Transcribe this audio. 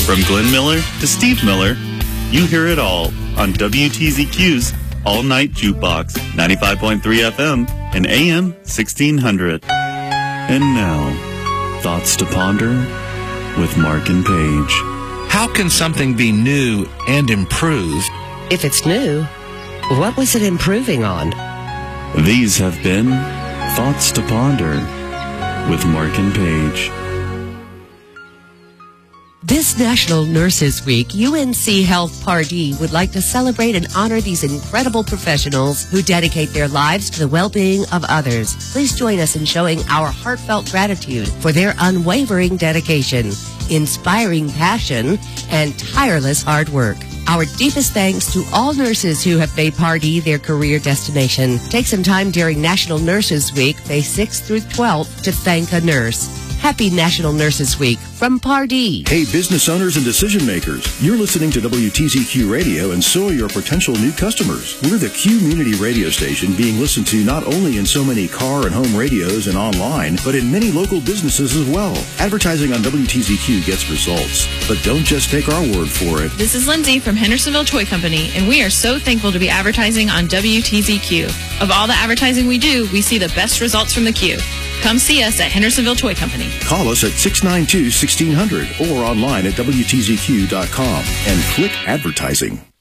From Glenn Miller to Steve Miller, you hear it all on WTZQ's All Night Jukebox, 95.3 FM and AM 1600. And now, Thoughts to Ponder with Mark and Paige. How can something be new and improved? If it's new, what was it improving on? These have been Thoughts to Ponder with Mark and Paige. This National Nurses Week, UNC Health Pardee would like to celebrate and honor these incredible professionals who dedicate their lives to the well-being of others. Please join us in showing our heartfelt gratitude for their unwavering dedication, inspiring passion, and tireless hard work. Our deepest thanks to all nurses who have made Pardee their career destination. Take some time during National Nurses Week, May 6th through 12th, to thank a nurse. Happy National Nurses Week from Pardee. Hey, business owners and decision makers. You're listening to WTZQ Radio, and so are your potential new customers. We're the community radio station being listened to not only in so many car and home radios and online, but in many local businesses as well. Advertising on WTZQ gets results, but don't just take our word for it. This is Lindsay from Hendersonville Toy Company, and we are so thankful to be advertising on WTZQ. Of all the advertising we do, we see the best results from the Q. Come see us at Hendersonville Toy Company. Call us at 692-1600 or online at WTZQ.com and click advertising.